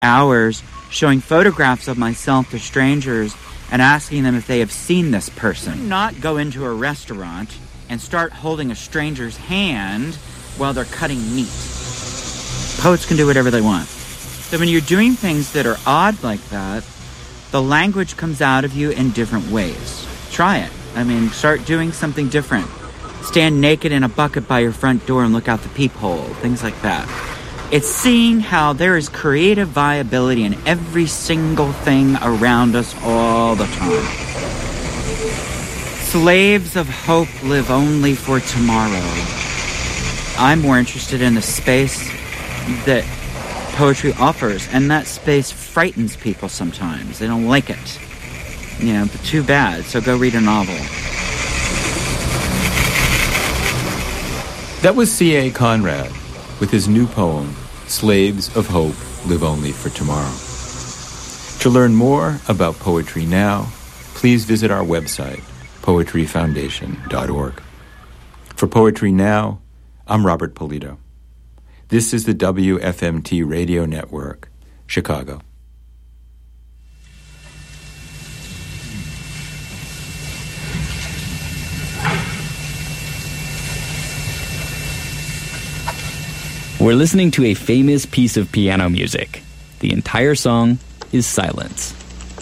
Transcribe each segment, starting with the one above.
hours showing photographs of myself to strangers and asking them if they have seen this person. Not go into a restaurant and start holding a stranger's hand while they're cutting meat. Poets can do whatever they want. So when you're doing things that are odd like that, the language comes out of you in different ways. Try it. Start doing something different. Stand naked in a bucket by your front door and look out the peephole. Things like that. It's seeing how there is creative viability in every single thing around us all the time. Slaves of hope live only for tomorrow. I'm more interested in the space that poetry offers, and that space frightens people sometimes. They don't like it. But too bad. So go read a novel. That was C.A. Conrad with his new poem, Slaves of Hope Live Only for Tomorrow. To learn more about Poetry Now, please visit our website, poetryfoundation.org. For Poetry Now, I'm Robert Polito. This is the WFMT Radio Network, Chicago. We're listening to a famous piece of piano music. The entire song is Silence.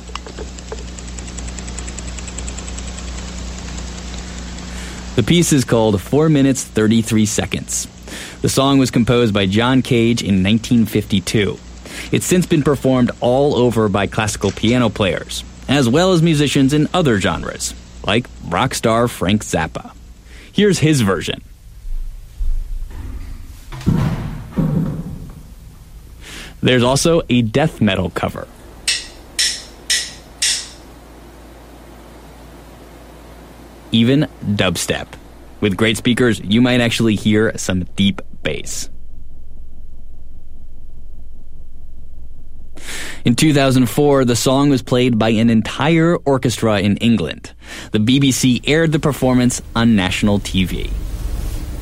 The piece is called 4 minutes 33 seconds. The song was composed by John Cage in 1952. It's since been performed all over by classical piano players, as well as musicians in other genres, like rock star Frank Zappa. Here's his version. There's also a death metal cover. Even dubstep. With great speakers, you might actually hear some deep bass. In 2004, the song was played by an entire orchestra in England. The BBC aired the performance on national TV.